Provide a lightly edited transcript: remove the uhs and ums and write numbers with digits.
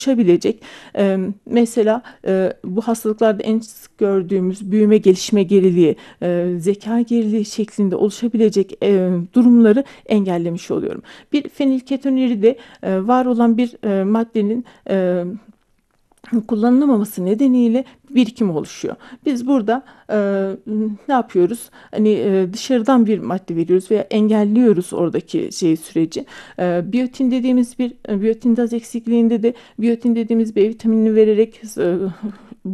oluşabilecek, mesela, bu hastalıklarda en sık gördüğümüz büyüme gelişme geriliği, zekâ geriliği şeklinde oluşabilecek, durumları engellemiş oluyorum. Bir fenilketonuride, var olan bir, maddenin, kullanılamaması nedeniyle birikim oluşuyor. Biz burada, ne yapıyoruz? Hani, dışarıdan bir madde veriyoruz veya engelliyoruz oradaki süreci. Biyotin dediğimiz bir, biyotin eksikliğinde de biyotin dediğimiz B vitaminini vererek